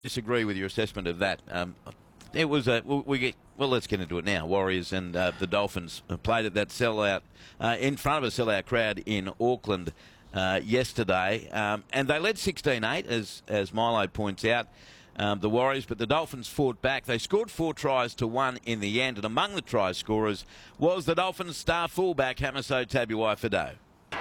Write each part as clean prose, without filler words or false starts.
disagree with your assessment of that. It was let's get into it now. Warriors and the Dolphins played at that sellout in front of a sellout crowd in Auckland yesterday, and they led 16-8, as Milo points out. The Warriors, but the Dolphins fought back. They scored 4 tries to 1 in the end, and among the try scorers was the Dolphins' star fullback, Hamiso Tabuai-Fidow.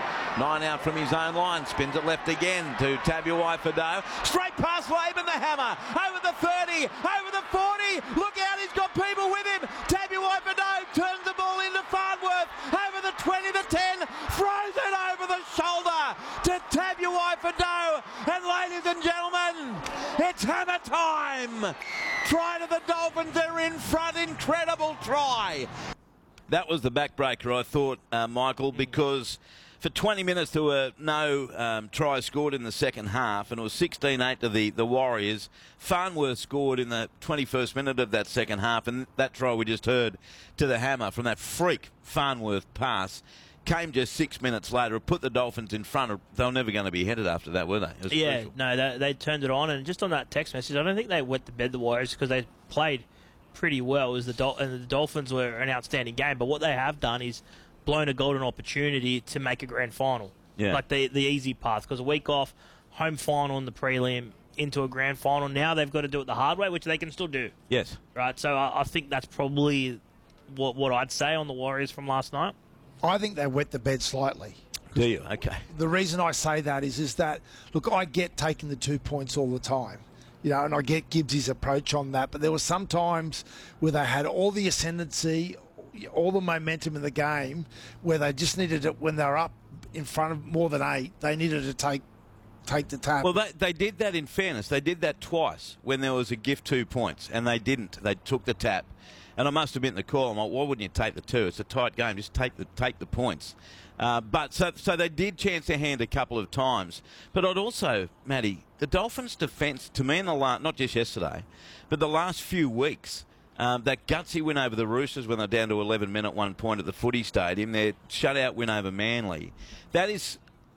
9 out from his own line, spins it left again to Tabuai-Fidow. Straight past Laban the Hammer, over the 30, over the 40. Look out, he's got people with him. Tabuai-Fidow turns the ball into Farnworth, over the 20, the 10, throws it over the shoulder to Tabuai-Fidow. And ladies and gentlemen, it's hammer time. Try to the Dolphins, they're in front, incredible try. That was the backbreaker, I thought, Michael, because for 20 minutes there were no tries scored in the second half, and it was 16-8 to the Warriors. Farnworth scored in the 21st minute of that second half, and that try we just heard to the Hammer from that freak Farnworth pass came just 6 minutes later. It put the Dolphins in front. They were never going to be headed after that, were they? Yeah, crucial. No, they turned it on, and just on that text message, I don't think they wet the bed, the Warriors, because they played pretty well. And the Dolphins were an outstanding game, but what they have done is blown a golden opportunity to make a grand final. Yeah. Like the easy path, because a week off, home final in the prelim, into a grand final. Now they've got to do it the hard way, which they can still do. Yes. Right, so I think that's probably what I'd say on the Warriors from last night. I think they wet the bed slightly. Do you? Okay. The reason I say that is that, look, I get taking the 2 points all the time. And I get Gibbs' approach on that, but there were some times where they had all the ascendancy, all the momentum in the game, where they just needed it when they were up in front of more than 8. They needed to take the tap. Well, they did that, in fairness. They did that twice when there was a gift 2 points, and they didn't. They took the tap. And I must admit in the call, I'm like, why wouldn't you take the 2? It's a tight game. Just take the points. But so they did chance their hand a couple of times. But I'd also, Matty, the Dolphins' defence, to me, in the not just yesterday, but the last few weeks, that gutsy win over the Roosters when they're down to 11 men at one point at the footy stadium, their shutout win over Manly, that is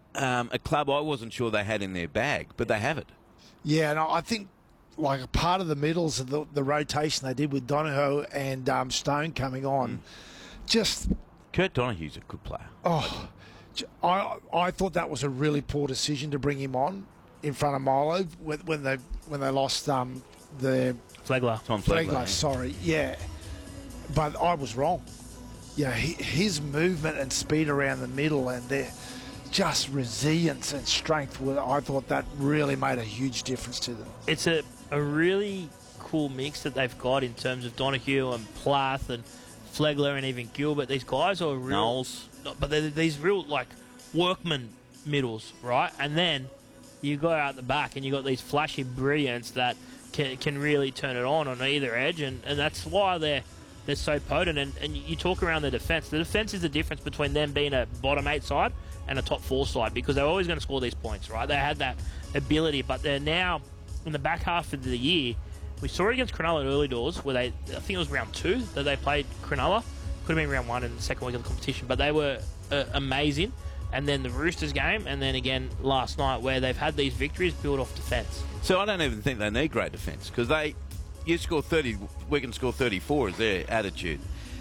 a club I wasn't sure they had in their bag, but they have it. Yeah, and I think like a part of the middles of the rotation they did with Donohoe and Stone coming on, just... Kurt Donohue's a good player. Oh, I thought that was a really poor decision to bring him on in front of Milo when they lost the Flegler. Tom Flegler. Sorry, yeah. But I was wrong. Yeah, his movement and speed around the middle and their just resilience and strength, I thought that really made a huge difference to them. It's a really cool mix that they've got in terms of Donohue and Plath and Flegler and even Gilbert. These guys are real... Knowles. But they're these real, like, workman middles, right? And then you go out the back and you got these flashy brilliants that can really turn it on either edge, and that's why they're so potent. And you talk around the defence. The defence is the difference between them being a bottom 8 side and a top 4 side, because they're always going to score these points, right? They had that ability, but they're now, in the back half of the year, we saw it against Cronulla early doors, where I think it was round 2 that they played Cronulla. Could have been round 1 in the second week of the competition, but they were amazing. And then the Roosters game, and then again last night, where they've had these victories built off defence. So I don't even think they need great defence, because you score 30, we can score 34 is their attitude.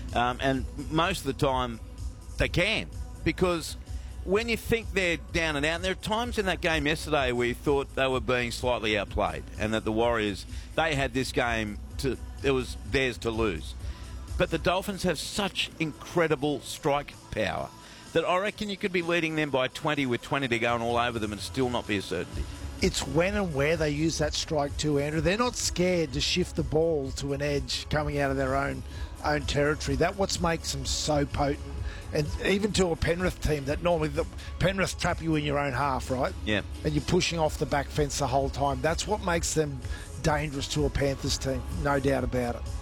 And most of the time they can, because when you think they're down and out, and there are times in that game yesterday where you thought they were being slightly outplayed and that the Warriors, they had this game, it was theirs to lose. But the Dolphins have such incredible strike power that I reckon you could be leading them by 20 with 20 to go and all over them and still not be a certainty. It's when and where they use that strike too, Andrew. They're not scared to shift the ball to an edge coming out of their own territory. That's what makes them so potent. And even to a Penrith team that normally Penrith trap you in your own half, right? Yeah. And you're pushing off the back fence the whole time. That's what makes them dangerous to a Panthers team, no doubt about it.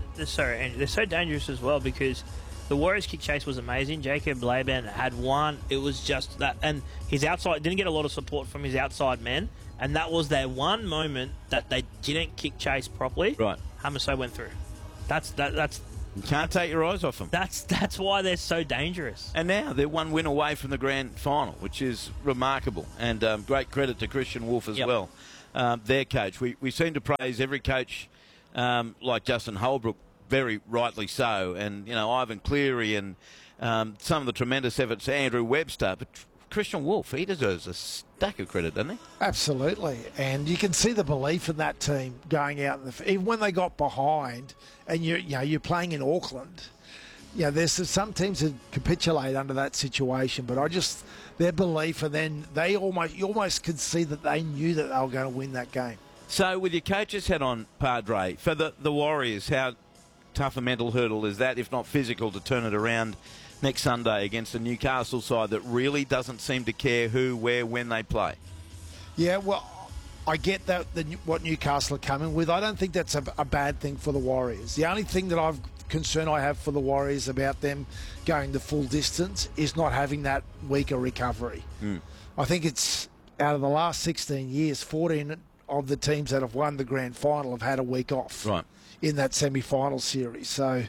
And they're so dangerous as well, because the Warriors' kick chase was amazing. Jacob Laban had one. It was just that. And his outside didn't get a lot of support from his outside men. And that was their one moment that they didn't kick chase properly. Right. Hamiso went through. That's You can't take your eyes off them. That's why they're so dangerous. And now they're one win away from the grand final, which is remarkable. And great credit to Christian Wolf as well. their coach. We seem to praise every coach like Justin Holbrook, very rightly so, and Ivan Cleary and some of the tremendous efforts Andrew Webster, but Christian Wolf, he deserves a stack of credit, doesn't he? Absolutely, and you can see the belief in that team going out. Even when they got behind, and you're playing in Auckland, there's some teams that capitulate under that situation. But their belief, and then you almost could see that they knew that they were going to win that game. So, with your coach's hat on, Padre, for the Warriors, how tough a mental hurdle is that, if not physical, to turn it around next Sunday against a Newcastle side that really doesn't seem to care who, where, when they play? Yeah, well, I get that what Newcastle are coming with. I don't think that's a bad thing for the Warriors. The only thing that concern I have for the Warriors about them going the full distance is not having that weaker recovery. I think it's out of the last 16 years, 14 of the teams that have won the grand final have had a week off in that semi-final series. So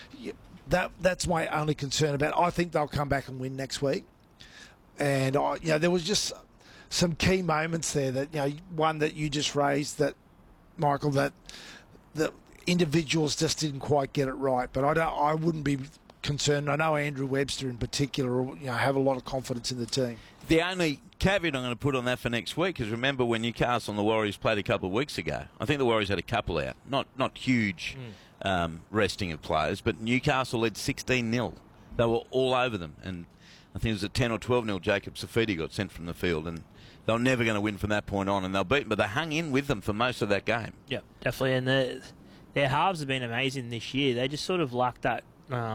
that's my only concern about it. I think they'll come back and win next week. And there was just some key moments there that one that you just raised, that Michael, that the individuals just didn't quite get it right. But I wouldn't be concerned. I know Andrew Webster in particular, have a lot of confidence in the team. The only caveat I'm going to put on that for next week is, remember when Newcastle and the Warriors played a couple of weeks ago? I think the Warriors had a couple out, not huge resting of players, but Newcastle led 16-0. They were all over them, and I think it was at 10 or 12-0 Jacob Safidi got sent from the field, and they were never going to win from that point on, and they'll beat them, but they hung in with them for most of that game. Yeah, definitely, and their halves have been amazing this year. They just sort of lacked that.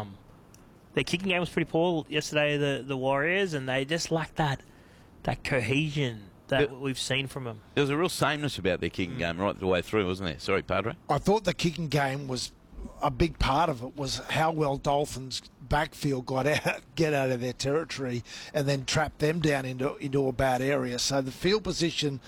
Their kicking game was pretty poor yesterday, the Warriors, and they just lacked that cohesion that we've seen from them. There was a real sameness about their kicking game right the way through, wasn't there? Sorry, Padre. I thought the kicking game was a big part of it, was how well Dolphins backfield get out of their territory and then trap them down into a bad area. So the field position,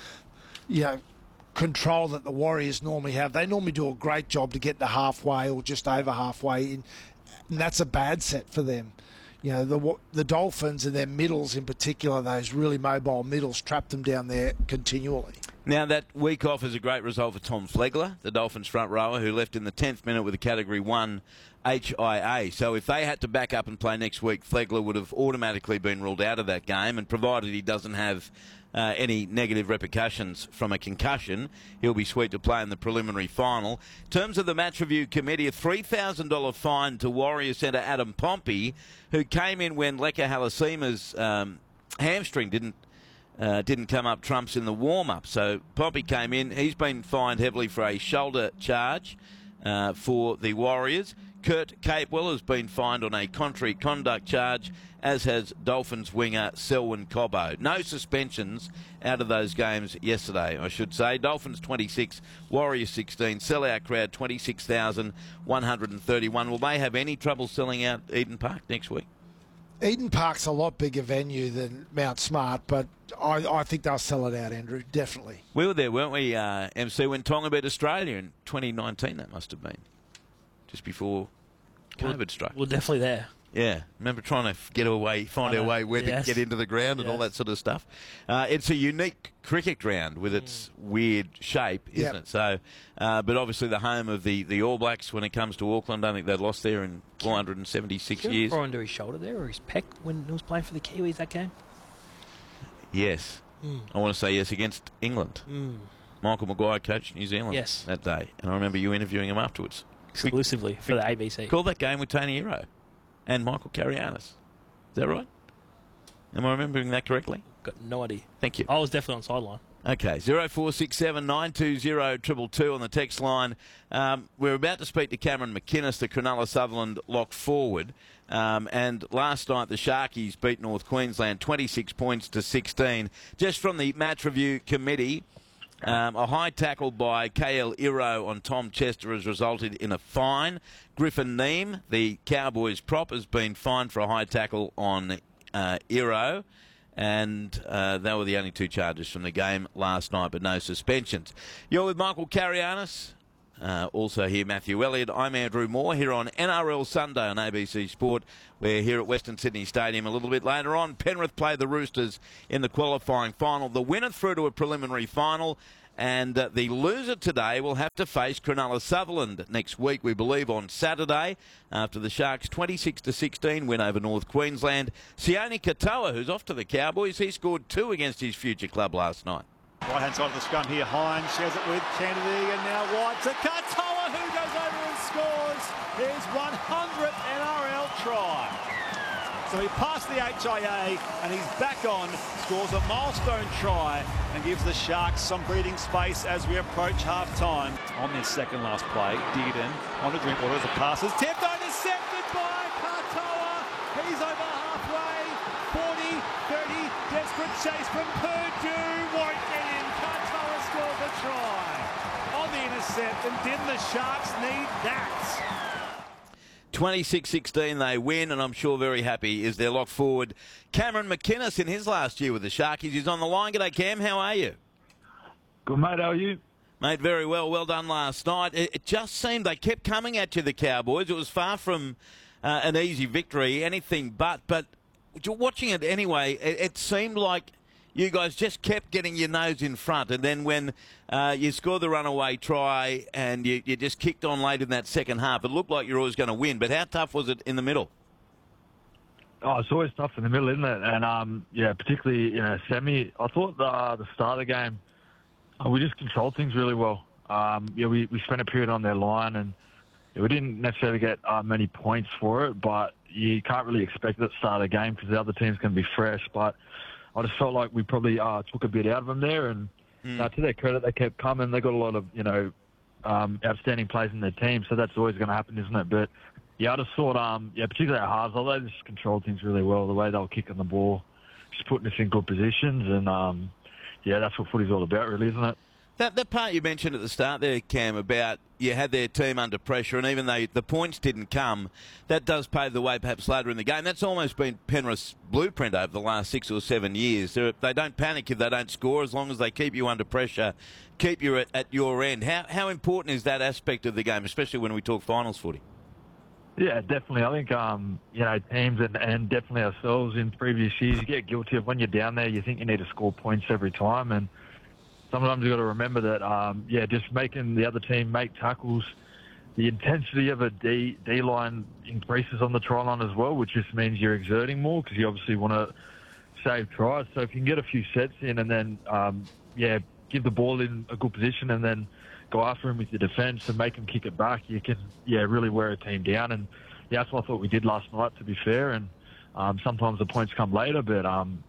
control that the Warriors normally have, they normally do a great job to get to halfway or just over halfway in, and that's a bad set for them. The Dolphins and their middles in particular, those really mobile middles, trap them down there continually. Now, that week off is a great result for Tom Flegler, the Dolphins front rower, who left in the 10th minute with a Category 1 HIA. So if they had to back up and play next week, Flegler would have automatically been ruled out of that game, and provided he doesn't have any negative repercussions from a concussion, he'll be sweet to play in the preliminary final. In terms of the match review committee, a $3,000 fine to Warrior centre Adam Pompey, who came in when Leka Halasima's hamstring didn't come up trumps in the warm-up. So Pompey came in. He's been fined heavily for a shoulder charge for the Warriors. Kurt Capewell has been fined on a contrary conduct charge, as has Dolphins winger Selwyn Cobbo. No suspensions out of those games yesterday, I should say. Dolphins 26, Warriors 16, sellout crowd 26,131. Will they have any trouble selling out Eden Park next week? Eden Park's a lot bigger venue than Mount Smart, but I think they'll sell it out, Andrew, definitely. We were there, weren't we, MC, when Tonga beat Australia in 2019, that must have been, just before COVID struck. We're definitely there. Yeah, remember trying to find our way where to get into the ground and all that sort of stuff. It's a unique cricket ground with its weird shape, isn't it? So, but obviously the home of the All Blacks when it comes to Auckland. I don't think they've lost there in 476 years. Throw under his shoulder there, or his pec when he was playing for the Kiwis that game? Yes. I want to say yes against England. Michael Maguire coached New Zealand that day, and I remember you interviewing him afterwards. Exclusively for the ABC. Called that game with Tony Hero and Michael Carianis. Is that right? Am I remembering that correctly? Got no idea. Thank you. I was definitely on sideline. Okay, 0467 920 222 on the text line. We're about to speak to Cameron McInnes, the Cronulla Sutherland lock forward. And last night the Sharkies beat North Queensland 26 points to 16. Just from the match review committee, a high tackle by KL Iro on Tom Chester has resulted in a fine. Griffin Neem, the Cowboys prop, has been fined for a high tackle on Iro. And they were the only two charges from the game last night, but no suspensions. You're with Michael Carianis. Also here, Matthew Elliott. I'm Andrew Moore here on NRL Sunday on ABC Sport. We're here at Western Sydney Stadium a little bit later on. Penrith play the Roosters in the qualifying final. The winner through to a preliminary final. And the loser today will have to face Cronulla Sutherland next week, we believe, on Saturday, after the Sharks' 26-16 win over North Queensland. Sione Katoa, who's off to the Cowboys, he scored 2 against his future club last night. Right-hand side of the scrum here, Hines shares it with Kennedy, and now White to Katoa, who goes over and scores his 100th NRL try. So he passed the HIA and he's back on, scores a milestone try and gives the Sharks some breathing space as we approach half-time. On this second last play, dig it in, on to Drinkwater as it passes, tipped, intercepted by Katoa. He's over halfway, 40, 30, desperate chase from Purdue, won't get in. Katoa scores a try on the intercept, and didn't the Sharks need that? 26-16 they win, and I'm sure very happy is their lock forward Cameron McInnes in his last year with the Sharkies. He's on the line. G'day, Cam. How are you? Good, mate. How are you? Mate, very well. Well done last night. It just seemed they kept coming at you, the Cowboys. It was far from an easy victory, anything but. But watching it anyway, it seemed like you guys just kept getting your nose in front, and then when you scored the runaway try and you just kicked on late in that second half, it looked like you were always going to win. But how tough was it in the middle? Oh, it's always tough in the middle, isn't it? And, yeah, particularly in a semi. I thought the start of the game, we just controlled things really well. Yeah, we spent a period on their line, and we didn't necessarily get many points for it, but you can't really expect it at the start of the game because the other team's going to be fresh. But I just felt like we probably took a bit out of them there, and to their credit, they kept coming. They got a lot of, outstanding players in their team, so that's always going to happen, isn't it? But, yeah, I just thought, particularly our halves, they just controlled things really well, the way they were kicking the ball, just putting us in good positions, and, yeah, that's what footy's all about, really, isn't it? That part you mentioned at the start there, Cam, about you had their team under pressure, and even though the points didn't come, that does pave the way perhaps later in the game. That's almost been Penrith's blueprint over the last 6 or 7 years. They don't panic if they don't score, as long as they keep you under pressure, keep you at your end. How important is that aspect of the game, especially when we talk finals footy? Yeah, definitely. I think, teams and definitely ourselves in previous years, you get guilty of when you're down there, you think you need to score points every time, and sometimes you've got to remember that, just making the other team make tackles, the intensity of a D-line increases on the try line as well, which just means you're exerting more because you obviously want to save tries. So if you can get a few sets in and then, give the ball in a good position and then go after him with your defence and make him kick it back, you can, really wear a team down. And that's what I thought we did last night, to be fair. And sometimes the points come later, but,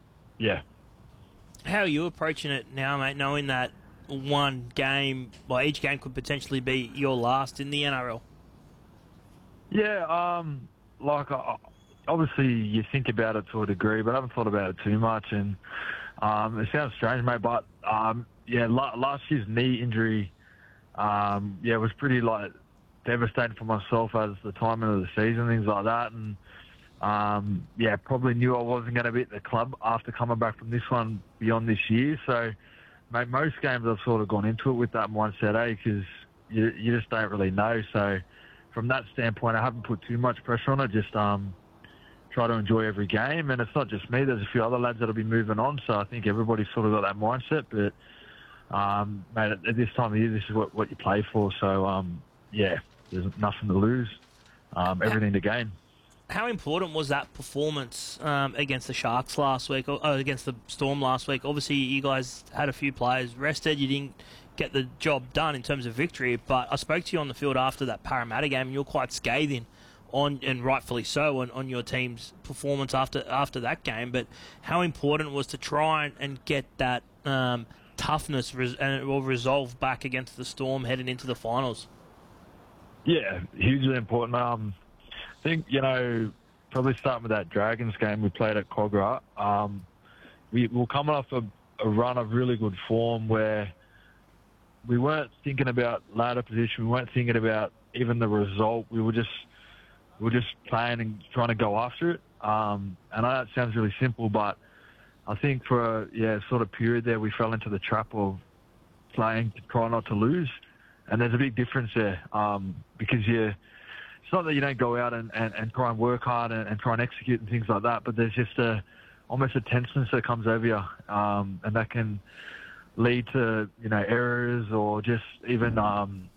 How are you approaching it now, mate, knowing that each game could potentially be your last in the NRL? Yeah, obviously you think about it to a degree, but I haven't thought about it too much. And it sounds strange, mate, but last year's knee injury, was pretty devastating for myself as the timing of the season, things like that, and probably knew I wasn't going to be at the club after coming back from this one beyond this year. So, mate, most games I've sort of gone into it with that mindset, because you just don't really know. So, from that standpoint, I haven't put too much pressure on it. Just try to enjoy every game. And it's not just me. There's a few other lads that'll be moving on. So I think everybody's sort of got that mindset. But, mate, at this time of year, this is what you play for. So, there's nothing to lose, everything to gain. How important was that performance against the Sharks last week, or against the Storm last week? Obviously, you guys had a few players rested. You didn't get the job done in terms of victory, but I spoke to you on the field after that Parramatta game, and you were quite scathing, and rightfully so, on your team's performance after that game. But how important was to try and get that toughness and resolve back against the Storm heading into the finals? Yeah, hugely important. I think, probably starting with that Dragons game we played at Cogra, we were coming off a run of really good form where we weren't thinking about ladder position, we weren't thinking about even the result. We were just playing and trying to go after it. And I know that sounds really simple, but I think for a sort of period there, we fell into the trap of playing to try not to lose. And there's a big difference there, because it's not that you don't go out and try and work hard and try and execute and things like that, but there's just almost a tenseness that comes over you, and that can lead to errors or just even